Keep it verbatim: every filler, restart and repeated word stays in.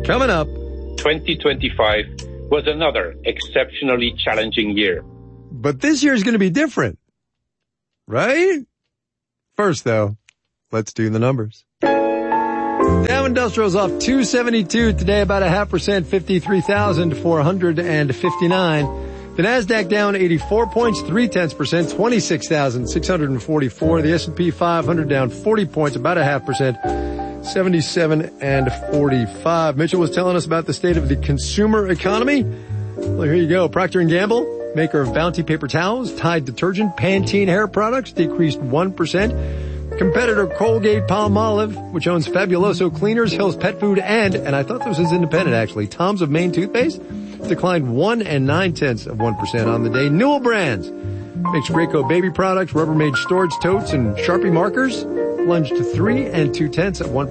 Coming up. twenty twenty-five was another exceptionally challenging year. But this year is going to be different. Right? First, though, let's do the numbers. Dow Industrial's off two seventy-two today, about a half percent, fifty-three thousand four hundred fifty-nine. The Nasdaq down eighty-four points, three tenths percent, twenty-six thousand six hundred forty-four. The S and P five hundred down forty points, about a half percent, seventy-seven and forty-five. Mitchell was telling us about the state of the consumer economy. Well, here you go. Procter and Gamble, maker of Bounty paper towels, Tide detergent, Pantene hair products, decreased one percent. Competitor Colgate-Palmolive, which owns Fabuloso Cleaners, Hill's Pet Food, and, and I thought this was independent actually, Tom's of Maine toothpaste, declined one and nine tenths of one percent on the day. Newell Brands makes Graco baby products, Rubbermaid storage totes, and Sharpie markers, plunged to three and two tenths of one percent.